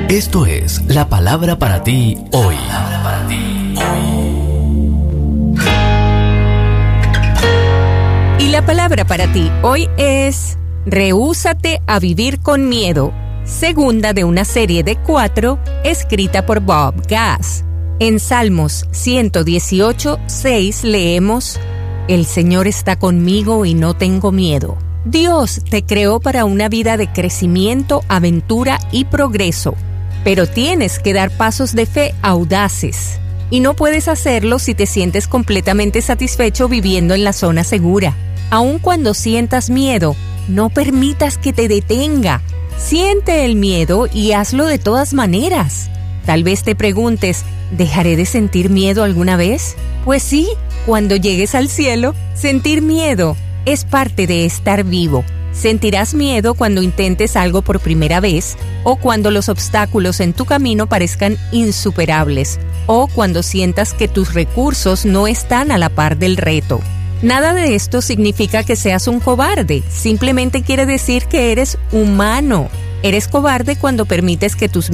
Esto es la palabra para ti hoy. Y la palabra para ti hoy es: rehúsate a vivir con miedo. Segunda de una serie de 4, escrita por Bob Gass. En Salmos 118:6 leemos: El Señor está conmigo y no tengo miedo. Dios te creó para una vida de crecimiento, aventura y progreso, pero tienes que dar pasos de fe audaces. Y no puedes hacerlo si te sientes completamente satisfecho viviendo en la zona segura. Aun cuando sientas miedo, no permitas que te detenga. Siente el miedo y hazlo de todas maneras. Tal vez te preguntes, ¿dejaré de sentir miedo alguna vez? Pues sí, cuando llegues al cielo, sentir miedo es parte de estar vivo. Sentirás miedo cuando intentes algo por primera vez, o cuando los obstáculos en tu camino parezcan insuperables, o cuando sientas que tus recursos no están a la par del reto. Nada de esto significa que seas un cobarde, simplemente quiere decir que eres humano. Eres cobarde cuando permites que tus